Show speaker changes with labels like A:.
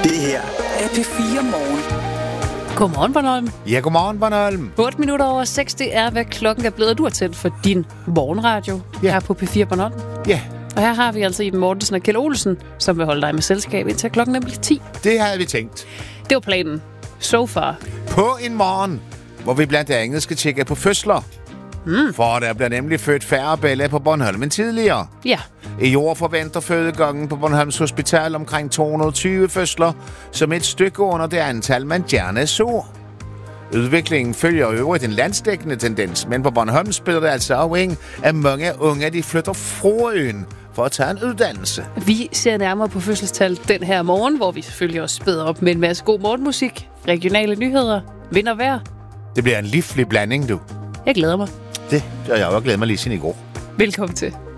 A: Det her er P4 Morgen.
B: Godmorgen, Bornholm.
C: Ja, godmorgen, Bornholm.
B: 8 minutter over 6, det er, hvad klokken er blevet. Du har tændt for din morgenradio her på P4 Bornholm.
C: Ja.
B: Og her har vi altså Iben Mortensen og Kjeld Olsen, som vil holde dig med selskab indtil klokken nemlig 10.
C: Det havde vi tænkt.
B: Det var planen. So far.
C: På en morgen, hvor vi blandt andet skal tjekke på fødsler. For der bliver nemlig født færre bella på Bornholm end tidligere.
B: Ja.
C: I år forventer fødegangen på Bornholms Hospital omkring 220 fødsler, som et stykke under det antal, man gerne så. Udviklingen følger øvrigt en landsdækkende tendens, men på Bornholm spiller det altså afhæng af mange unge, de flytter fra øen for at tage en uddannelse.
B: Vi ser nærmere på fødselstal den her morgen, hvor vi selvfølgelig også spæder op med en masse god morgenmusik, regionale nyheder, vind og vejr.
C: Det bliver en livlig blanding, du.
B: Jeg glæder mig.
C: Det har jeg jo glædet mig lige siden i går.
B: Velkommen til.